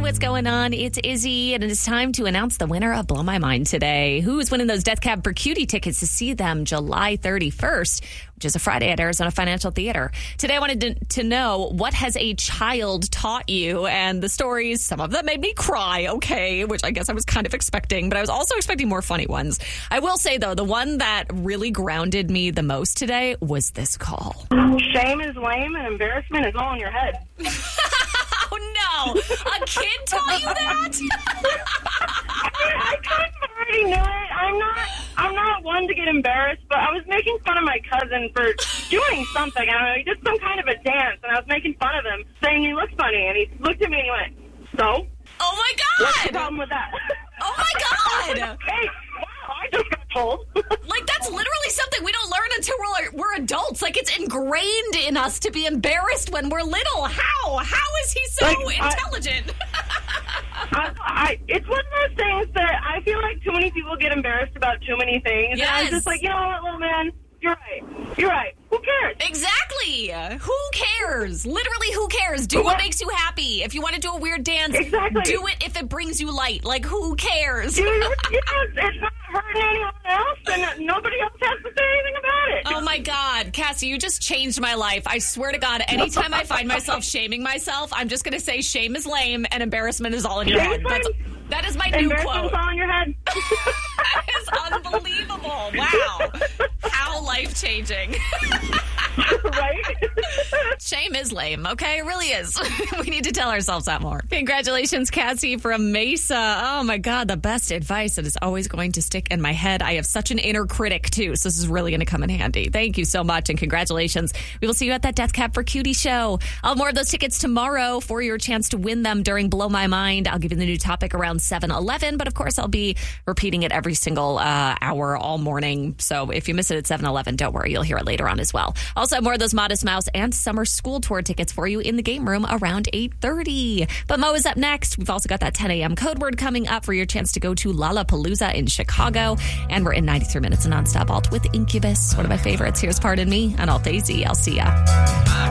what's going on? It's Izzy, and it is time to announce the winner of Blow My Mind today. Who's winning those Death Cab for Cutie tickets to see them July 31st, which is a Friday at Arizona Financial Theater. Today, I wanted to know, what has a child taught you? And the stories, some of them made me cry, okay, which I guess I was kind of expecting, but I was also expecting more funny ones. I will say, though, the one that really grounded me the most today was this call. Shame is lame and embarrassment is all in your head. Oh, no. A kid taught you that? I kind of already knew it. I'm not one to get embarrassed, but I was making fun of my cousin for doing something. I don't know, he did some kind of a dance, and I was making fun of him, saying he looked funny, and he looked at me and he went, "So? Oh, my What's the God. problem with that?" Oh, my God. Hey, wow, I just got told. Like, that's literally something we don't learn until we're adults. Like, it's ingrained in us to be embarrassed when we're little. How? How is he so intelligent? It's one of those things that I feel like too many people get embarrassed about too many things. Yes. And I was just like, you know what, little man? You're right. Who cares? Exactly. Who cares? Literally, who cares? Do what makes you happy. If you want to do a weird dance, exactly. Do it if it brings you light. Like, who cares? Dude, it's not hurting anyone else, and nobody else has to say anything about it. Oh, my God. Cassie, you just changed my life. I swear to God, anytime I find myself shaming myself, I'm just going to say shame is lame and embarrassment is all in your head. That is my new quote. Embarrassment's all in your head. That is unbelievable. Wow. How life-changing. Right? Shame is lame, okay? It really is. We need to tell ourselves that more. Congratulations, Cassie from Mesa. Oh, my God, the best advice that is always going to stick in my head. I have such an inner critic, too, so this is really going to come in handy. Thank you so much, and congratulations. We will see you at that Death Cab for Cutie show. I'll have more of those tickets tomorrow for your chance to win them during Blow My Mind. I'll give you the new topic around 7-11, but of course, I'll be repeating it every single hour all morning. So if you miss it at 7-11, don't worry. You'll hear it later on as well. Also, more of those Modest Mouse and Summer School Tour tickets for you in the game room around 8:30. But Mo is up next. We've also got that 10 a.m. code word coming up for your chance to go to Lollapalooza in Chicago. And we're in 93 minutes of nonstop alt with Incubus, one of my favorites. Here's Pardon Me on Alt AZ. I'll see ya.